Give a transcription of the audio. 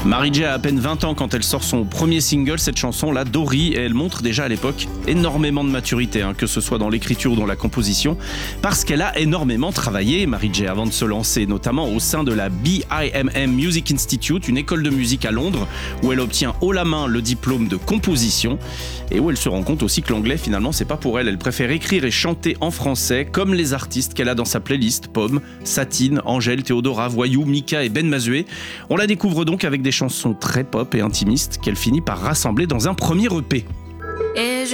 Mary J a à peine 20 ans quand elle sort son premier single, cette chanson-là, Dory, et elle montre déjà à l'époque énormément de maturité, que ce soit dans l'écriture ou dans la composition, parce qu'elle a énormément travaillé, Mary J, avant de se lancer, notamment au sein de la BIMM Music Institute, une école de musique à Londres, où elle obtient haut la main le diplôme de composition, et où elle se rend compte aussi que l'anglais, finalement, c'est pas pour elle. Elle préfère écrire et chanter en français, comme les artistes qu'elle a dans sa playlist, Pomme, Satine, Angèle, Théodora, Voyou, Mika et Ben Mazué. On la découvre donc avec des chansons très pop et intimistes qu'elle finit par rassembler dans un premier EP. Et je